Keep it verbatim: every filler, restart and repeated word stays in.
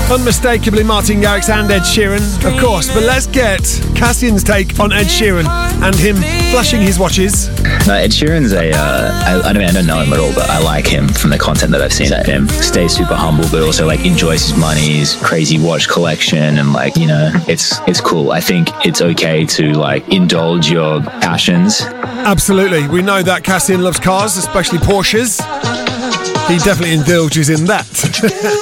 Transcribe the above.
Unmistakably Martin Garrix and Ed Sheeran, of course, but let's get Cassian's take on Ed Sheeran and him flashing his watches. No, Ed Sheeran's a, uh, I, I, don't, I don't know him at all, but I like him from the content that I've seen of him. Stays super humble, but also like enjoys his money, his crazy watch collection, and like, you know, it's it's cool. I think it's okay to like indulge your passions. Absolutely. We know that Cassian loves cars, especially Porsches. He definitely indulges in that.